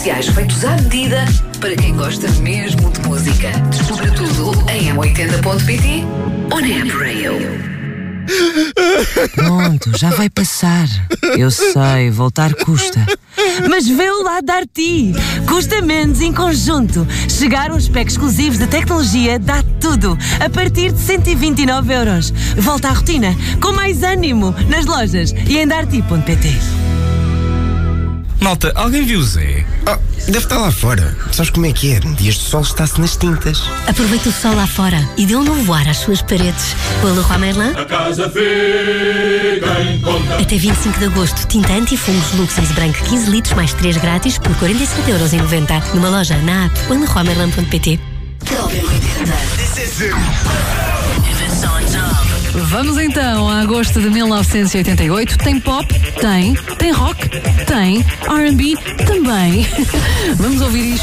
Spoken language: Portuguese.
especiais feitos à medida para quem gosta mesmo de música. Descubra tudo em m80.pt ou na App Radio. Pronto, já vai passar. Eu sei, voltar custa. Mas vê-o lá dar-te. Custa menos em conjunto. Chegaram os packs exclusivos de tecnologia Dá Tudo a partir de 129€. Volta à rotina com mais ânimo nas lojas e em darti.pt. Malta, alguém viu o Zé? Deve estar lá fora. Sabes como é que é? Dias de sol está-se nas tintas. Aproveita o sol lá fora e dê um novo ar às suas paredes. Com a Leroy Merlin. A casa fica em conta. Até 25 de agosto, tinta anti-fungos Luxens branco 15 litros mais 3 grátis por 47,90€. Numa loja, na app ou em leroymerlin.pt. Vamos então a agosto de 1988. Tem pop? Tem. Tem rock? Tem. R&B? Também. Vamos ouvir isto.